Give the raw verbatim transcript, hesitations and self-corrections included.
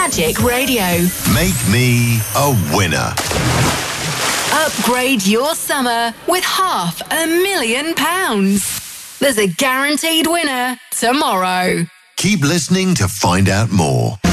Magic Radio. Make me a winner. Upgrade your summer with half a million pounds. There's a guaranteed winner tomorrow. Keep listening to find out more.